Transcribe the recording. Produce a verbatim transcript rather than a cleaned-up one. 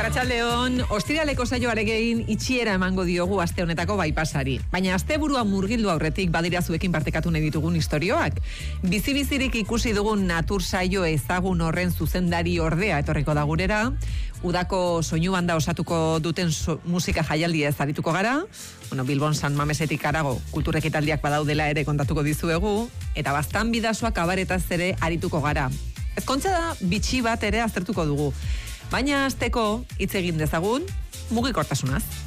Arratsaldeon, ostiraleko saioarekin itxiera emango diogu aste honetako baipasari. Baina asteburua murgildu aurretik badira zuekin partekatu nahi ditugun istorioak. Bizi-bizirik ikusi dugun natur saio ezagun horren zuzendari ordea etorriko da gurera. Udako soinu banda osatuko duten so, musika jaialdia ez arituko gara. Bueno, Bilbon San Mamesetik harago kulturekitaldiak badaudela ere kontatuko dizuegu. Eta baztan bidasoak kabaretaz ere arituko gara. Ezkontza da bitxi bat ere aztertuko dugu. Baina hasteko hitz egin dezagun mugikortasunaz.